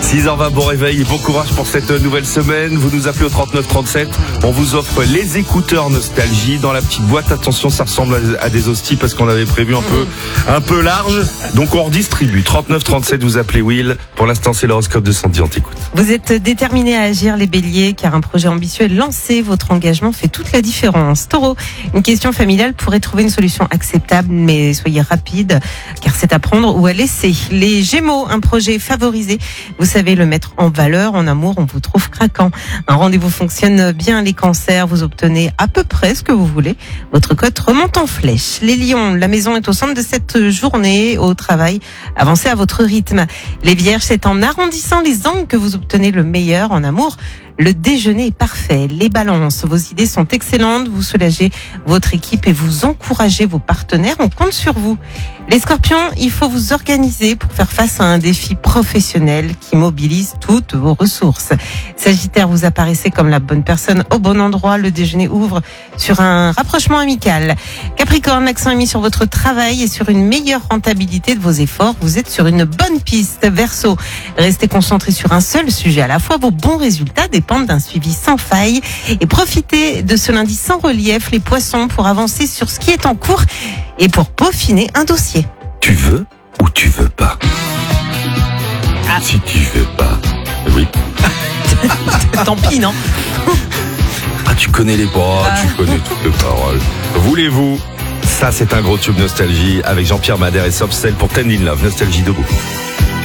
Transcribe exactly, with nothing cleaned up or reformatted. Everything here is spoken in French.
six heures vingt, bon réveil et bon courage pour cette nouvelle semaine. Vous nous appelez au trente-neuf trente-sept. On vous offre les écouteurs Nostalgie dans la petite boîte. Attention, ça ressemble à des hosties parce qu'on avait prévu un peu, un peu large. Donc on redistribue. trente-neuf trente-sept, vous appelez Will. Pour l'instant, c'est l'horoscope de Sandy. On t'écoute. Vous êtes déterminés à agir, les béliers, car un projet ambitieux est lancé. Votre engagement fait toute la différence. Taureau, une question familiale pourrait trouver une solution acceptable, mais soyez rapide, car c'est à prendre ou à laisser. Les Gémeaux, un projet favorisé. Vous savez le mettre en valeur. En amour, on vous trouve craquant. Un rendez-vous fonctionne bien. Les Cancers, vous obtenez à peu près ce que vous voulez. Votre cote remonte en flèche. Les Lions, la maison est au centre de cette journée. Au travail, avancez à votre rythme. Les Vierges, c'est en arrondissant les angles que vous obtenez le meilleur. En amour, le déjeuner est parfait. Les Balances, vos idées sont excellentes. Vous soulagez votre équipe et vous encouragez vos partenaires. On compte sur vous. Les Scorpions, il faut vous organiser pour faire face à un défi professionnel qui mobilise toutes vos ressources. Sagittaire, vous apparaissez comme la bonne personne au bon endroit. Le déjeuner ouvre sur un rapprochement amical. Capricorne, l'accent est mis sur votre travail et sur une meilleure rentabilité de vos efforts. Vous êtes sur une bonne piste. Verseau, restez concentré sur un seul sujet à la fois. Vos bons résultats dépendent d'un suivi sans faille. Et profitez de ce lundi sans relief, les Poissons, pour avancer sur ce qui est en cours et pour peaufiner un dossier. Tu veux ou tu veux pas? Ah. Si tu veux pas, oui. Tant pis, non? Ah, tu connais les paroles, ah. tu connais toutes les paroles. Voulez-vous? Ça, c'est un gros tube Nostalgie avec Jean-Pierre Madère et Soft Cell pour Ten in Love. Nostalgie debout.